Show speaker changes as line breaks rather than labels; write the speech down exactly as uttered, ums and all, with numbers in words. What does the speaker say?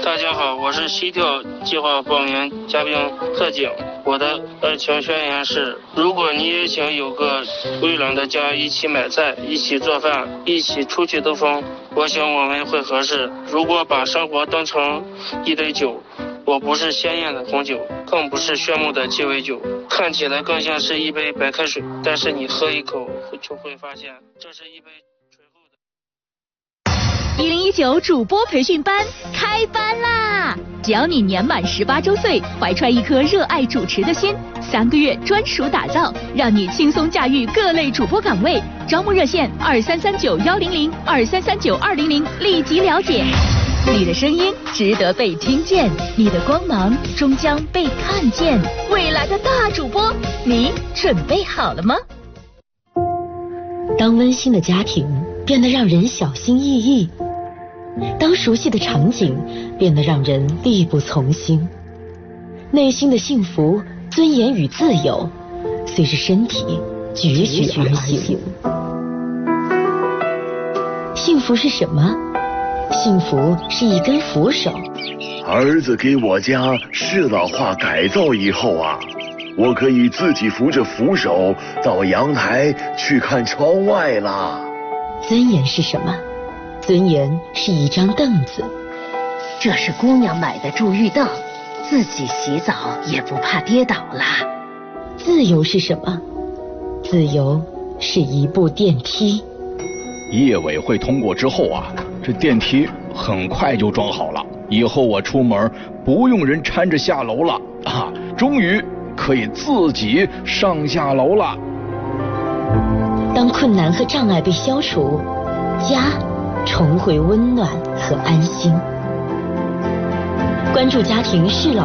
大家好，我是西跳计划报名嘉宾特警。我的爱情宣言是：如果你也想有个温暖的家，一起买菜，一起做饭，一起出去兜风，我想我们会合适。如果把生活当成一杯酒，我不是鲜艳的红酒，更不是炫目的鸡尾酒，看起来更像是一杯白开水，但是你喝一口就会发现，这是一杯醇厚的。
一零一九主播培训班开班啦！只要你年满十八周岁，怀揣一颗热爱主持的心，三个月专属打造，让你轻松驾驭各类主播岗位。招募热线二三三九幺零零二三三九二零零，立即了解。你的声音值得被听见，你的光芒终将被看见。未来的大主播，你准备好了吗？
当温馨的家庭变得让人小心翼翼，当熟悉的场景变得让人力不从心，内心的幸福、尊严与自由随着身体踽踽而行。幸福是什么？幸福是一根扶手。
儿子给我家适老化改造以后啊，我可以自己扶着扶手到阳台去看窗外啦。
尊严是什么？尊严是一张凳子。
这是姑娘买的助浴凳，自己洗澡也不怕跌倒啦。
自由是什么？自由是一部电梯。
业委会通过之后啊，这电梯很快就装好了，以后我出门不用人搀着下楼了啊，终于可以自己上下楼了。
当困难和障碍被消除，家重回温暖和安心。关注家庭适老